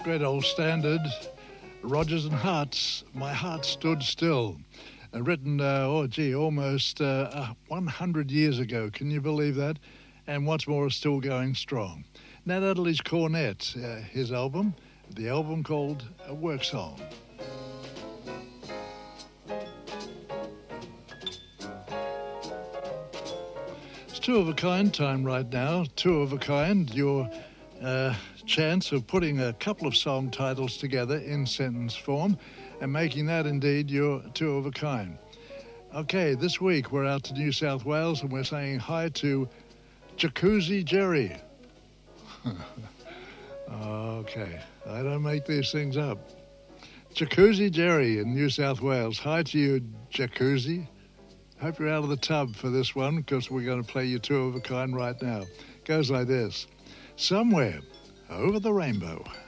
great old standard, Rodgers and Hart's My Heart Stood Still, written, almost 100 years ago. Can you believe that? And what's more, is still going strong. Nat Adderley's Cornet, his album, the album called A Work Song. It's Two of a Kind time right now. Two of a Kind, your chance of putting a couple of song titles together in sentence form and making that indeed your two of a kind. Okay, this week we're out to New South Wales and we're saying hi to Jacuzzi Jerry. Okay, I don't make these things up. Jacuzzi Jerry in New South Wales. Hi to you, Jacuzzi. Hope you're out of the tub for this one because we're going to play you two of a kind right now. Goes like this. Somewhere over the rainbow.